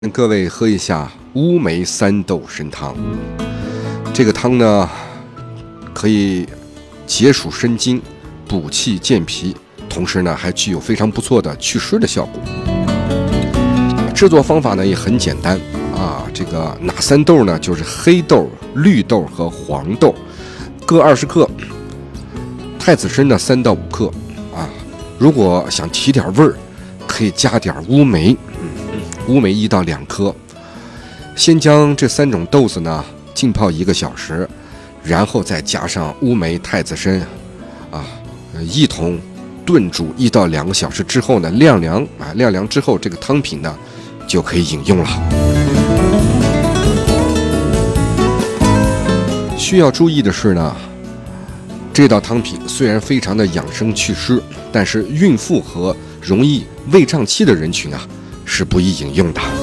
跟各位喝一下乌梅三豆参汤。这个汤呢，可以解暑生津、补气健脾，同时呢还具有非常不错的祛湿的效果。制作方法呢也很简单啊，这个哪三豆呢？就是黑豆、绿豆和黄豆，各20克。太子参呢3到5克啊。如果想提点味儿，可以加点乌梅。乌梅1到2颗，先将这3种豆子呢浸泡1个小时，然后再加上乌梅、太子参，一同炖煮1到2个小时之后呢，晾凉之后，这个汤品呢就可以饮用了。需要注意的是呢，这道汤品虽然非常的养生祛湿，但是孕妇和容易胃胀气的人群啊，是不宜饮用的。